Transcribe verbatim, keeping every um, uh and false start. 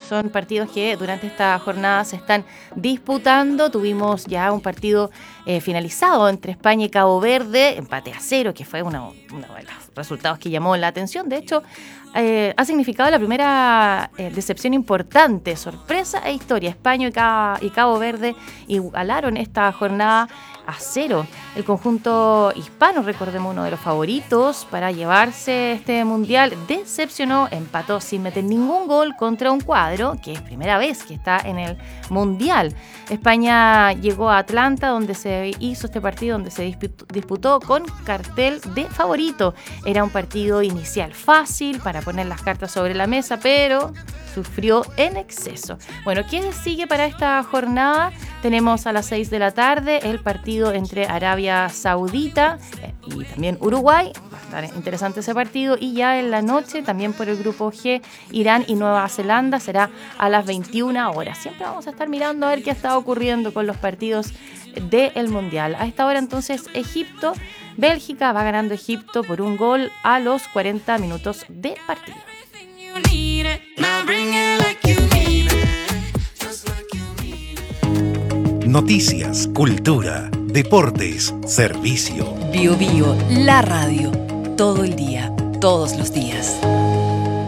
son partidos que durante esta jornada se están disputando. Tuvimos ya un partido eh, finalizado entre España y Cabo Verde, empate a cero, que fue uno, uno de los resultados que llamó la atención. De hecho, eh, ha significado la primera eh, decepción importante, sorpresa e historia. España y, Ca- y Cabo Verde igualaron esta jornada a cero. El conjunto hispano, recordemos, uno de los favoritos para llevarse este mundial, decepcionó, empató sin meter ningún gol contra un cuadro que es primera vez que está en el mundial. España llegó a Atlanta, donde se hizo este partido, donde se disputó, disputó con cartel de favorito. Era un partido inicial fácil para poner las cartas sobre la mesa, pero sufrió en exceso. Bueno, ¿qué sigue para esta jornada? Tenemos a las seis de la tarde el partido entre Arabia Saudita y también Uruguay. Va a estar interesante ese partido. Y ya en la noche, también por el grupo G, Irán y Nueva Zelanda, será a las veintiuna horas. Siempre vamos a estar mirando a ver qué está ocurriendo con los partidos del Mundial. A esta hora entonces Egipto, Bélgica va ganando Egipto por un gol a los cuarenta minutos de partido. Noticias, cultura, deportes, servicio. Bio Bio, la radio. Todo el día, todos los días.